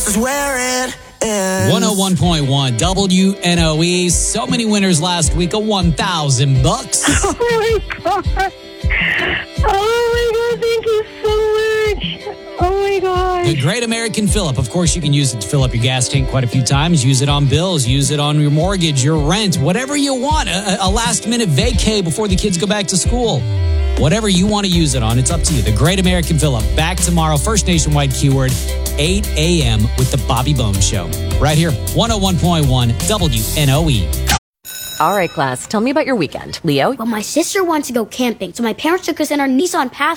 this is where it ends. 101.1 WNOE. So many winners last week of $1,000. Oh my God. Oh my God, thank you so much. Oh my God. The Great American Fill-Up. Of course, you can use it to fill up your gas tank quite a few times. Use it on bills. Use it on your mortgage, your rent, whatever you want. A last-minute vacay before the kids go back to school. Whatever you want to use it on, it's up to you. The Great American Fill-Up. Back tomorrow. First nationwide keyword, 8 a.m. with the Bobby Bones Show. Right here, 101.1 WNOE. All right, class, tell me about your weekend. Leo? Well, my sister wants to go camping, so my parents took us in our Nissan Pathfinder.